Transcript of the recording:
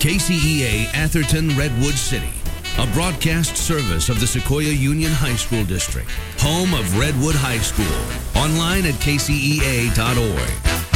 KCEA Atherton Redwood City, a broadcast service of the Sequoia Union High School District, home of Redwood High School. Online at kcea.org.